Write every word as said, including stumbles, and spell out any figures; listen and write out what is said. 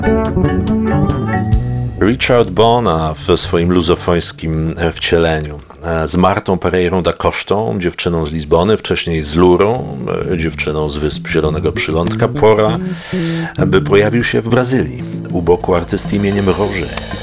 Richard Bona w swoim luzofońskim wcieleniu. Z Martą Pereirą da Costą, dziewczyną z Lizbony, wcześniej z Lurą, dziewczyną z Wysp Zielonego Przylądka. Pora, by pojawił się w Brazylii, u boku artysty imieniem Roger.